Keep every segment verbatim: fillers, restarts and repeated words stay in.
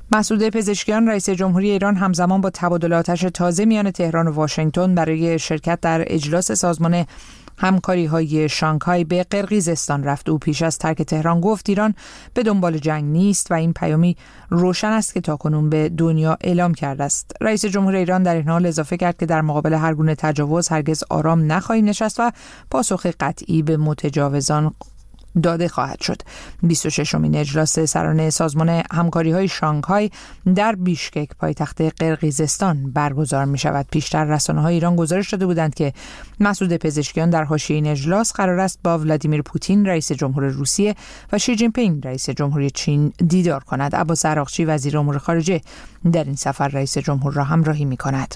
مسعود پزشکیان رئیس جمهوری ایران همزمان با تبادل آتش تازه میان تهران و واشنگتن برای شرکت در اجلاس سازمان همکاری‌های شانگهای به قرقیزستان رفت. او پیش از ترک تهران گفت ایران به دنبال جنگ نیست و این پیامی روشن است که تاکنون به دنیا اعلام کرده است. رئیس جمهوری ایران در این حال اضافه کرد که در مقابل هر گونه تجاوز هرگز آرام نخواهیم نشست و پاسخ قطعی به متجاوزان داده خواهد شد. بیست و ششمین اجلاس سرانه سازمان همکاری‌های شانگهای در بیشکک پایتخت قرقیزستان برگزار می شود. پیشتر رسانه‌های ایران گزارش داده بودند که مسعود پزشکیان در حاشیه این اجلاس قرار است با ولادیمیر پوتین رئیس جمهور روسیه و شی جین پینگ رئیس جمهوری چین دیدار کند. عباس عراقچی وزیر امور خارجه در این سفر رئیس جمهور را همراهی می کند.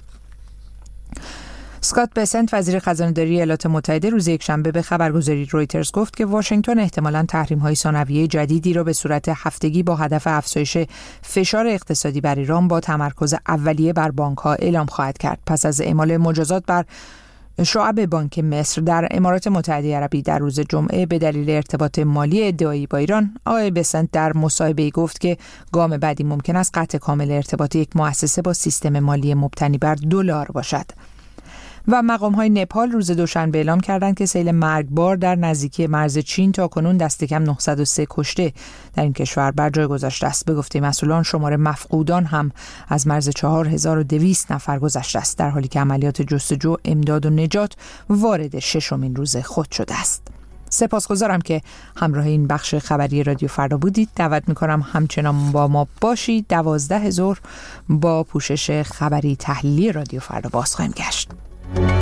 اسکات بسنت وزیر خزانه‌داری ایالات متحده روز یکشنبه به خبرگزاری رویترز گفت که واشنگتن احتمالاً تحریم‌های ثانویه جدیدی را به صورت هفتگی با هدف افزایش فشار اقتصادی بر ایران با تمرکز اولیه بر بانک‌ها اعلام خواهد کرد. پس از اعمال مجازات بر شعب بانک مصر در امارات متحده عربی در روز جمعه به دلیل ارتباط مالی ادعایی با ایران، آقای بسنت در مصاحبه‌ای گفت که گام بعدی ممکن است قطع کامل ارتباط یک مؤسسه با سیستم مالی مبتنی بر دلار باشد. و مقام‌های نپال روز دوشنبه اعلام کردند که سیل مرگبار در نزدیکی مرز چین تاکنون دست کم نهصد و سه کشته در این کشور بر جای گذاشته است. به گفته مسئولان شمار مفقودان هم از مرز چهار هزار و دویست نفر گذشته است، در حالی که عملیات جستجو، امداد و نجات وارد ششمین روز خود شده است. سپاسگزارم که همراه این بخش خبری رادیو فردا بودید. دعوت می‌کنم همچنان با ما باشید. دوازده ظهر با پوشش خبری تحلیلی رادیو فردا باز خواهیم گشت.